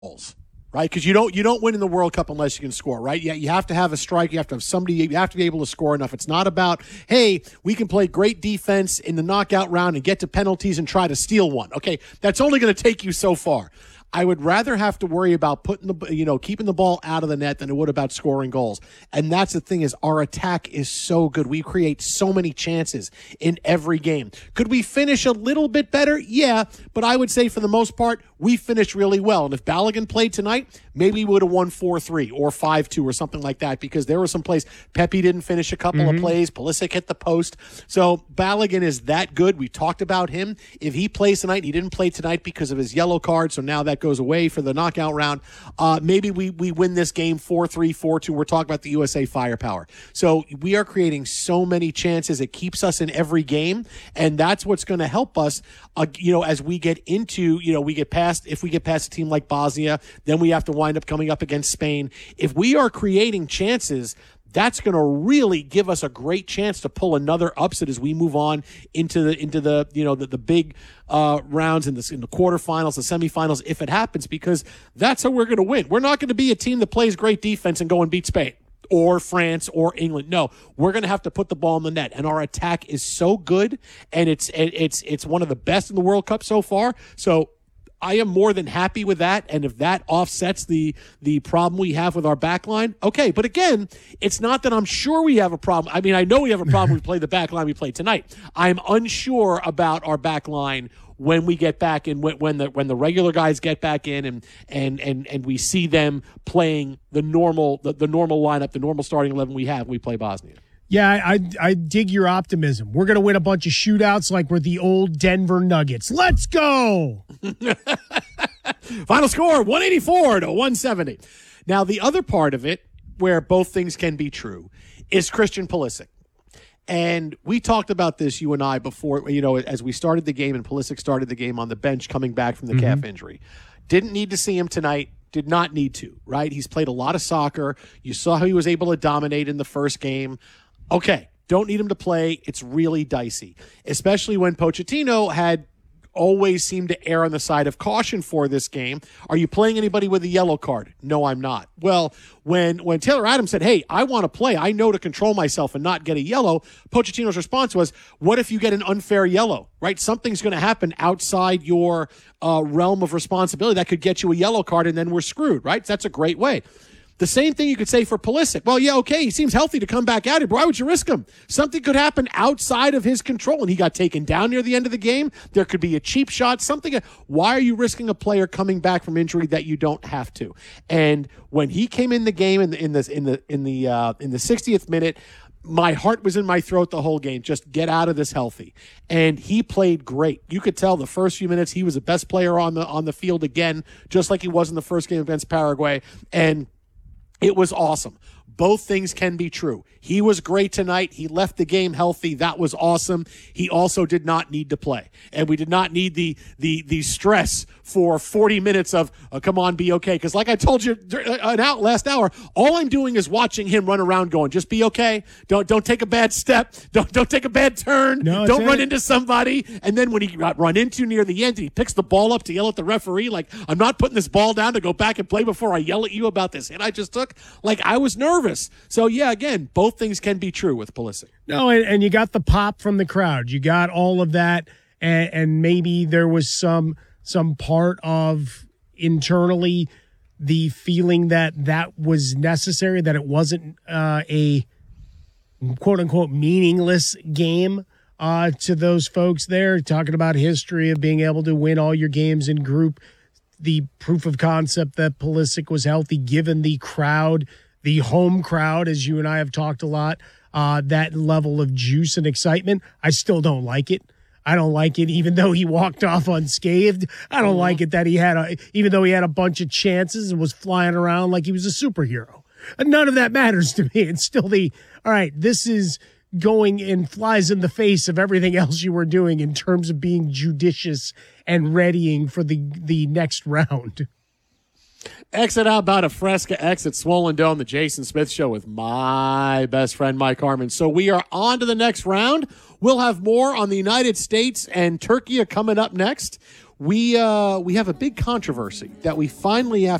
goals, right? Because you don't win in the World Cup unless you can score, right? Yeah, you have to have a strike. You have to have somebody. You have to be able to score enough. It's not about, hey, we can play great defense in the knockout round and get to penalties and try to steal one. Okay, that's only going to take you so far. I would rather have to worry about keeping the ball out of the net than it would about scoring goals. And that's the thing, is our attack is so good. We create so many chances in every game. Could we finish a little bit better? Yeah, but I would say for the most part, we finished really well. And if Balogun played tonight, maybe we would have won 4-3 or 5-2 or something like that, because there were some plays. Pepe didn't finish a couple of plays. Pulisic hit the post. So Balogun is that good. We talked about him. If he plays tonight, he didn't play tonight because of his yellow card, so now that goes away for the knockout round. Maybe we win this game 4-3, 4-2. We're talking about the USA firepower. So we are creating so many chances. It keeps us in every game, and that's what's going to help us, as we get into, if we get past a team like Bosnia, then we have to wind up coming up against Spain. If we are creating chances, that's going to really give us a great chance to pull another upset as we move on into the big rounds in the quarterfinals, the semifinals, if it happens, because that's how we're going to win. We're not going to be a team that plays great defense and go and beat Spain or France or England. No, we're going to have to put the ball in the net, and our attack is so good, and it's one of the best in the World Cup so far. So I am more than happy with that, and if that offsets the problem we have with our back line, okay. But again, it's not that I'm sure we have a problem. I mean, I know we have a problem. We play the back line we played tonight. I'm unsure about our back line when we get back and when the regular guys get back in and we see them playing the normal lineup, the normal starting 11 we play Bosnia. Yeah, I dig your optimism. We're going to win a bunch of shootouts like we're the old Denver Nuggets. Let's go! Final score, 184-170. Now, the other part of it, where both things can be true, is Christian Pulisic. And we talked about this, you and I, before, as we started the game and Pulisic started the game on the bench coming back from the calf injury. Didn't need to see him tonight. Did not need to, right? He's played a lot of soccer. You saw how he was able to dominate in the first game. Okay, don't need him to play. It's really dicey, especially when Pochettino had always seemed to err on the side of caution for this game. Are you playing anybody with a yellow card? No, I'm not. Well, when Taylor Adams said, hey, I want to play, I know to control myself and not get a yellow, Pochettino's response was, what if you get an unfair yellow, right? Something's going to happen outside your realm of responsibility that could get you a yellow card, and then we're screwed, right? That's a great way. The same thing you could say for Pulisic. Well, yeah, okay, he seems healthy to come back at it, but why would you risk him? Something could happen outside of his control, and he got taken down near the end of the game. There could be a cheap shot, something. Why are you risking a player coming back from injury that you don't have to? And when he came in the game in the 60th minute, my heart was in my throat the whole game. Just get out of this healthy. And he played great. You could tell the first few minutes he was the best player on the field again, just like he was in the first game against Paraguay. And it was awesome. Both things can be true. He was great tonight. He left the game healthy. That was awesome. He also did not need to play. And we did not need the stress for 40 minutes of, come on, be okay. Because like I told you last hour, all I'm doing is watching him run around going, just be okay. Don't take a bad step. Don't take a bad turn. No, don't run into somebody. And then when he got run into near the end, he picks the ball up to yell at the referee, like, I'm not putting this ball down to go back and play before I yell at you about this hit I just took. Like, I was nervous. So, yeah, again, both things can be true with Pulisic. No, and you got the pop from the crowd. You got all of that, and maybe there was some part of internally the feeling that was necessary, that it wasn't a quote-unquote meaningless game to those folks there, talking about history of being able to win all your games in group, the proof of concept that Pulisic was healthy given the crowd, the home crowd, as you and I have talked a lot, that level of juice and excitement. I still don't like it. I don't like it, even though he walked off unscathed. I don't like it that even though he had a bunch of chances and was flying around like he was a superhero. None of that matters to me. It's still all right, this is going and flies in the face of everything else you were doing in terms of being judicious and readying for the next round. Exit out about a Fresca, exit Swollen Dome, the Jason Smith Show with my best friend, Mike Harmon. So we are on to the next round. We'll have more on the United States and Turkey coming up next. we have a big controversy that we finally,